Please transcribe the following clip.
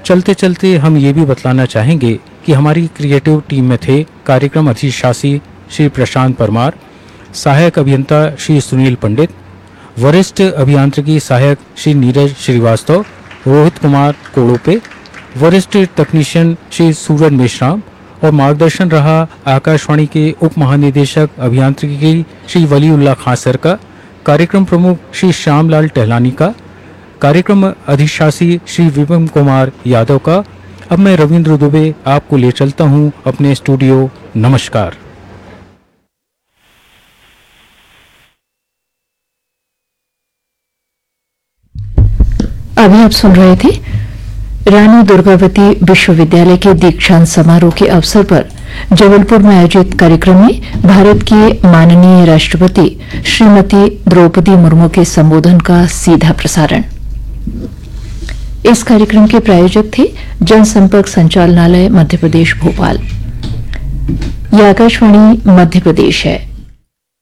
चलते चलते हम ये भी बतलाना चाहेंगे कि हमारी क्रिएटिव टीम में थे कार्यक्रम अधिशासी श्री प्रशांत परमार, सहायक अभियंता श्री सुनील पंडित, वरिष्ठ अभियांत्रिकी सहायक श्री नीरज श्रीवास्तव, रोहित कुमार कोड़ोपे, वरिष्ठ तकनीशियन श्री सूरज मेश्राम और मार्गदर्शन रहा आकाशवाणी के उप महानिदेशक अभियांत्रिकी श्री वलीउल्लाह खां सर का, कार्यक्रम प्रमुख श्री श्यामलाल टहलानी का, कार्यक्रम अधिशासी श्री विपिन कुमार यादव का। अब मैं रविंद्र दुबे आपको ले चलता हूं अपने स्टूडियो। नमस्कार। अभी आप सुन रहे थे रानी दुर्गावती विश्वविद्यालय के दीक्षांत समारोह के अवसर पर जबलपुर में आयोजित कार्यक्रम में भारत की माननीय राष्ट्रपति श्रीमती द्रौपदी मुर्मू के संबोधन का सीधा प्रसारण। इस कार्यक्रम के प्रायोजक थे जनसंपर्क संचालनालय मध्य प्रदेश भोपाल। यह आकाशवाणी मध्य प्रदेश है।